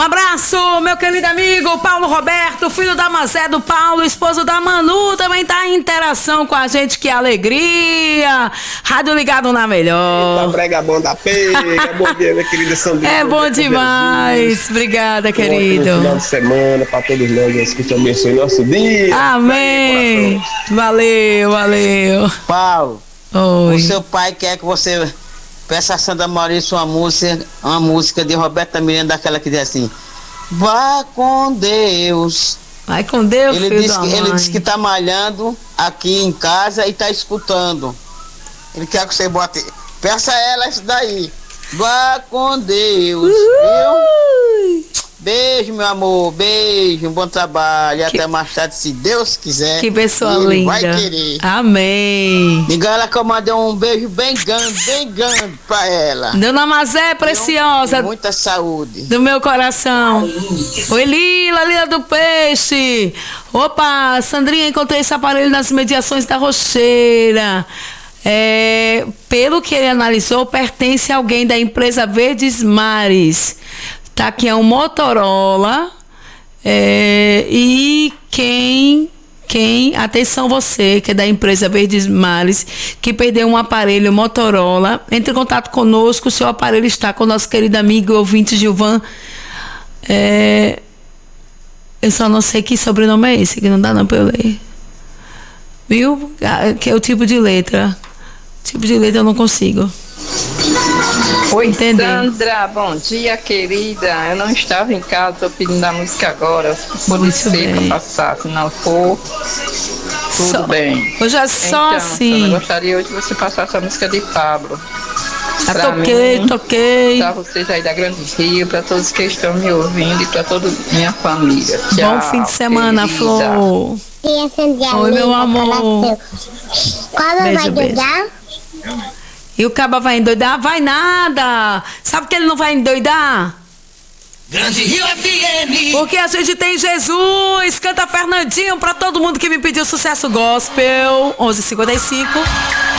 Um abraço, meu querido amigo Paulo Roberto, filho da Mazé do Paulo, esposo da Manu, também tá em interação com a gente, que alegria. Rádio ligado na melhor. Eita, brega bom da pega. Bom dia, minha querida Sandrinha. É bom demais. Obrigada, querido. Um final de semana para todos nós, Deus que te abençoe nosso dia. Amém. Valeu. Paulo, Oi. o seu pai quer que você peça a Sandra Maurício uma música de Roberta Miranda, daquela que diz assim: vá com Deus. Vai com Deus, ele filho disse da que, mãe. ele disse que tá malhando aqui em casa e tá escutando. Ele quer que você bote. Peça a ela isso daí. Vá com Deus. Viu? Beijo, meu amor. Beijo, bom trabalho. Até mais tarde, se Deus quiser. Que pessoa ele linda. vai querer. Amém. Diga ela que eu mandei um beijo bem grande pra ela. Dona Mazé preciosa. E muita saúde. Do meu coração. Oi, Lila do Peixe. Opa, Sandrinha, encontrei esse aparelho nas mediações da Rocheira. Pelo que ele analisou, pertence a alguém da empresa Verdes Mares. Tá aqui, é um Motorola. E quem, atenção você, que é da empresa Verdes Mares, que perdeu um aparelho Motorola, entre em contato conosco, o seu aparelho está com o nosso querido amigo ouvinte Gilvan. Eu só não sei que sobrenome é esse, que não dá não pra eu ler. Viu? Que é o tipo de letra. Tipo de letra eu não consigo. Oi, entender. Sandra, bom dia, querida. Eu não estava em casa, tô pedindo a música agora. Por isso pra passar, se não for, tudo bem. Hoje é só então, assim. Sandra, gostaria hoje de você passar essa música de Pablo. Toquei. Pra vocês aí da Grande Rio, pra todos que estão me ouvindo e pra toda minha família. Tchau, bom fim de semana, querida. Flor. Oi, meu amor. Quando vai doidar? E o caba vai endoidar? Vai nada! Sabe que ele não vai endoidar? Grande Rio FM. Porque a gente tem Jesus. Canta Fernandinho pra todo mundo que me pediu sucesso gospel. 11h55.